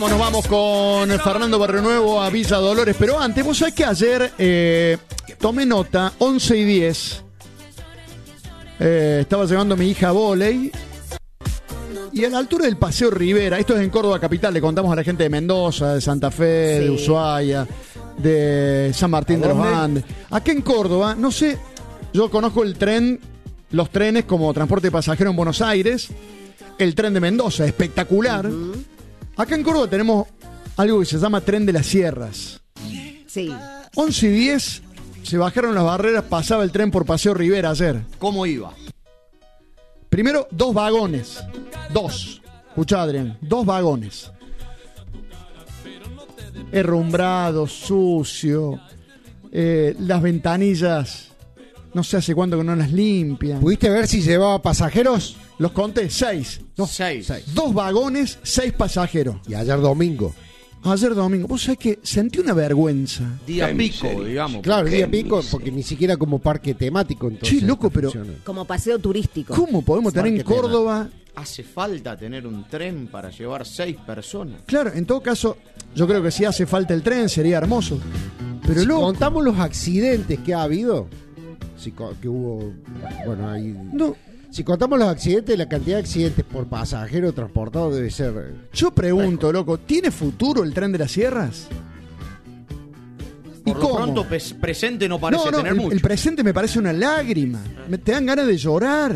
Nos vamos con Fernando Barrionuevo a Villa Dolores, pero antes, vos sabés que ayer tomé nota, 11:10, estaba llevando a mi hija a vóley, y a la altura del Paseo Rivera, esto es en Córdoba capital, le contamos a la gente de Mendoza, de Santa Fe, sí, de Ushuaia, de San Martín de los Andes. Acá en Córdoba, no sé, yo conozco el tren, los trenes como transporte de pasajeros en Buenos Aires, el tren de Mendoza, espectacular. Acá en Córdoba tenemos algo que se llama Tren de las Sierras. Sí. 11:10, se bajaron las barreras, pasaba el tren por Paseo Rivera ayer. ¿Cómo iba? Primero, 2 vagones. 2. Escuchá, Adrián, 2 vagones. Herrumbrado, sucio. Las ventanillas, no sé hace cuánto que no las limpian. ¿Pudiste ver si llevaba pasajeros? Los conté, 6. No, 6. 2 vagones, 6 pasajeros. Y ayer domingo. Ayer domingo. Vos sabés que sentí una vergüenza. Día pico, digamos. Claro, día pico, porque ni siquiera como parque temático. Entonces, sí, loco, pero como paseo turístico. ¿cómo podemos tener en Córdoba? Hace falta tener un tren para llevar 6 personas. Claro, en todo caso, yo creo que si hace falta el tren sería hermoso. Pero si loco, contamos los accidentes que ha habido, que hubo, bueno, ahí... No. Si contamos los accidentes, la cantidad de accidentes por pasajero transportado debe ser... Yo pregunto, loco, ¿tiene futuro el tren de las sierras? Por lo pronto, presente no parece tener mucho. El presente me parece una lágrima. Te dan ganas de llorar.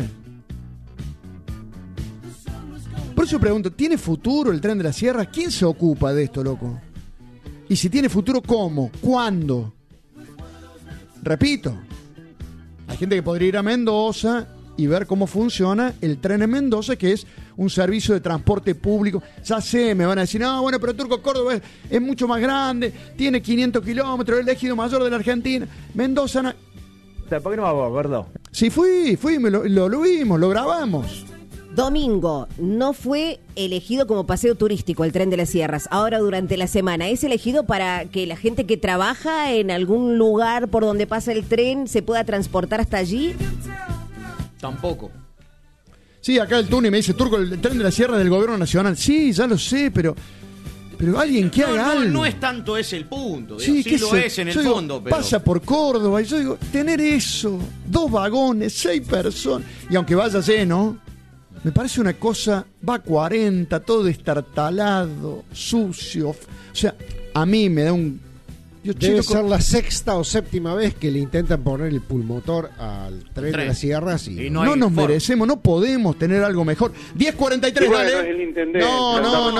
Por eso pregunto, ¿tiene futuro el tren de las sierras? ¿Quién se ocupa de esto, loco? Y si tiene futuro, ¿cómo? ¿Cuándo? Repito, hay gente que podría ir a Mendoza y ver cómo funciona el tren en Mendoza, que es un servicio de transporte público. Ya sé, me van a decir, no, bueno, pero Turco Córdoba es mucho más grande, tiene 500 kilómetros, es el ejido mayor de la Argentina. Mendoza no... ¿Por qué no vamos, gordo? Sí, fui, lo vimos, lo grabamos. Domingo no fue elegido como paseo turístico el Tren de las Sierras. Ahora durante la semana es elegido para que la gente que trabaja en algún lugar por donde pasa el tren se pueda transportar hasta allí. Tampoco. Sí, acá el Tuni me dice, Turco, el tren de la sierra del gobierno nacional. Sí, ya lo sé, pero alguien que haga algo. No es tanto ese el punto. Sí, sí lo es en el fondo. Pero pasa por Córdoba y yo digo, tener eso, 2 vagones, 6 personas, y aunque vaya lleno, me parece una cosa, va a 40, todo destartalado, sucio. O sea, a mí me da un... Debe ser la 6ª o 7ª vez que le intentan poner el pulmotor al tren de las sierras y no nos merecemos, no podemos tener algo mejor. 10:43, bueno, dale. el intendente. No.